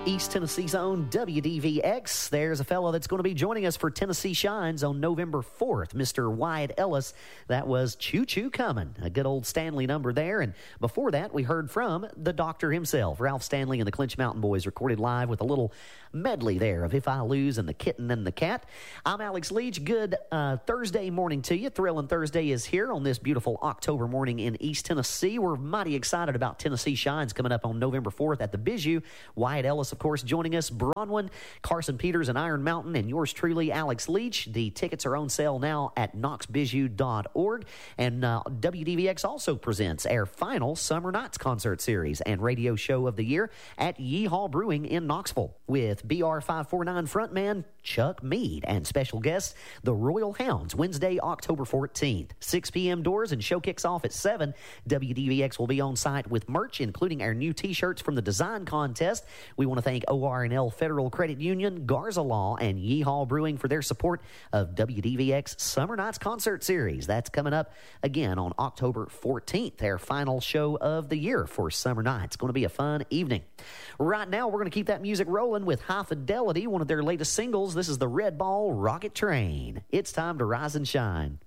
East Tennessee's own WDVX. There's a fellow that's going to be joining us for Tennessee Shines on November 4th, Mr. Wyatt Ellis. That was Choo Choo Comin', a good old Stanley number there. And before that, we heard from the doctor himself, Ralph Stanley and the Clinch Mountain Boys, recorded live with a little medley there of If I Lose and the Kitten and the Cat. I'm Alex Leach. Good Thursday morning to you. Thrilling Thursday is here on this beautiful October morning in East Tennessee. We're mighty excited about Tennessee Shines coming up on November 4th at the Bijou. Wyatt Ellis, of course, joining us. Bronwyn, Carson Peters, and Iron Mountain, and yours truly, Alex Leach. The tickets are on sale now at knoxbijou.org. And WDVX also presents our final Summer Nights concert series and radio show of the year at Yeehaw Brewing in Knoxville with BR549 frontman Chuck Mead and special guest, the Royal Hounds, Wednesday, October 14th. 6 p.m. doors and show kicks off at 7. WDVX will be on site with merch, including our new T-shirts from the design contest. We want to thank OR&L Federal Credit Union, Garza Law, and Yeehaw Brewing for their support of WDVX Summer Nights Concert Series. That's coming up again on October 14th, our final show of the year for Summer Nights. It's going to be a fun evening. Right now, we're going to keep that music rolling with High Fidelity, one of their latest singles. This is the Red Ball Rocket Train. It's time to rise and shine.